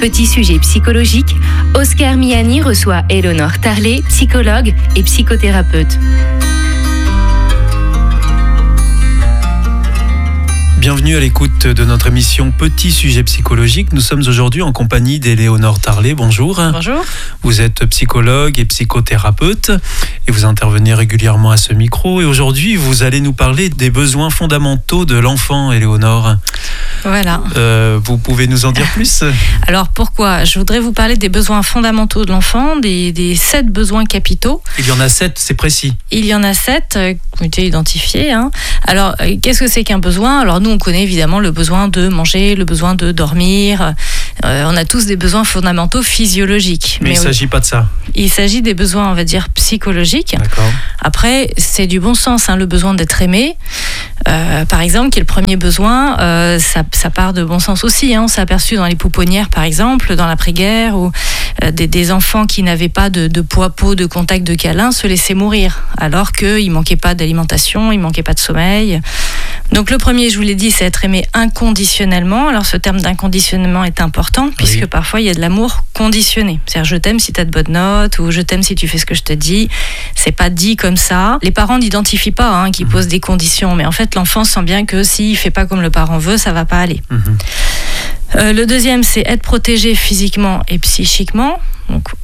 Petit sujet psychologique, Oscar Miani reçoit Éléonore Tarlet, psychologue et psychothérapeute. Bienvenue à l'écoute de notre émission Petit sujet psychologique. Nous sommes aujourd'hui en compagnie d'Éléonore Tarlet. Bonjour. Bonjour. Vous êtes psychologue et psychothérapeute et vous intervenez régulièrement à ce micro. Et aujourd'hui, vous allez nous parler des besoins fondamentaux de l'enfant, Éléonore. Voilà. Vous pouvez nous en dire plus ? Alors pourquoi ? Je voudrais vous parler des besoins fondamentaux de l'enfant, des 7 besoins capitaux. Il y en a 7, c'est précis. Il y en a 7 qui ont été identifiés. Alors, qu'est-ce que c'est qu'un besoin ? Alors nous, on connaît évidemment le besoin de manger, le besoin de dormir. On a tous des besoins fondamentaux physiologiques. Mais il ne s'agit pas de ça. Il s'agit des besoins, on va dire, psychologiques. D'accord. Après, c'est du bon sens, le besoin d'être aimé. Par exemple, qui est le premier besoin, ça part de bon sens aussi. On s'est aperçu dans les pouponnières, par exemple, dans l'après-guerre, où des enfants qui n'avaient pas de peau, de contact, de câlin, se laissaient mourir, alors qu'il ne manquait pas d'alimentation, il ne manquait pas de sommeil. Donc le premier, je vous l'ai dit, c'est être aimé inconditionnellement. Alors ce terme d'inconditionnement est important, puisque parfois il y a de l'amour conditionné. C'est-à-dire je t'aime si tu as de bonnes notes, ou je t'aime si tu fais ce que je te dis. C'est pas dit comme ça. Les parents n'identifient pas qu'ils posent des conditions, mais en fait l'enfant sent bien que s'il fait pas comme le parent veut, ça va pas aller. Le deuxième, c'est être protégé physiquement et psychiquement. Donc,